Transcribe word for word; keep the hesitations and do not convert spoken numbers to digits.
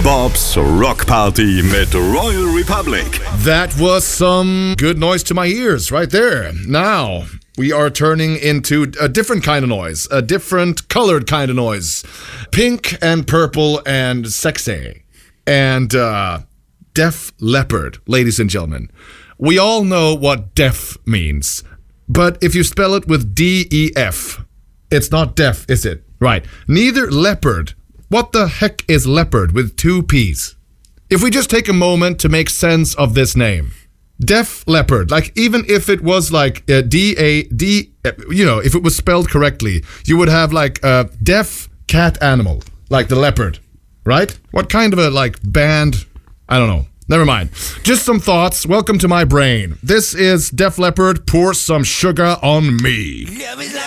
Bobs Rock Party mit Royal Republic. That was some good noise to my ears right there. Now, we are turning into a different kind of noise, a different colored kind of noise. Pink and purple and sexy. And uh, Def Leppard, ladies and gentlemen. We all know what deaf means. But if you spell it with D E F, it's not deaf, is it? Right. Neither leopard. What the heck is leopard with two P's? If we just take a moment to make sense of this name. Def Leppard, like even if it was like uh, D A D, you know, if it was spelled correctly, you would have like a deaf cat animal, like the leopard, right? What kind of a like band? I don't know. Never mind. Just some thoughts. Welcome to my brain. This is Def Leppard, Pour Some Sugar on Me.